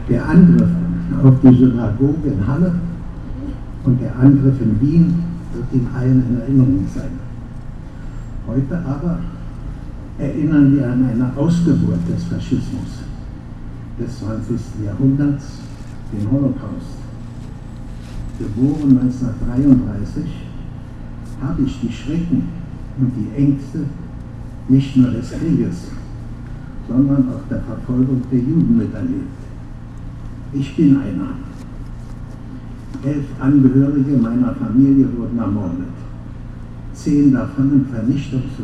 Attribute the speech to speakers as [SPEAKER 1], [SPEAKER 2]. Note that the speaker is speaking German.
[SPEAKER 1] Der Angriff auf die Synagoge in Halle und der Angriff in Wien wird Ihnen allen in Erinnerung sein. Heute aber erinnern wir an eine Ausgeburt des Faschismus des 20. Jahrhunderts, den Holocaust. Geboren 1933, habe ich die Schrecken und die Ängste nicht nur des Krieges, sondern auch der Verfolgung der Juden miterlebt. Ich bin einer. 11 Angehörige meiner Familie wurden ermordet. 10 davon im Vernichtungslager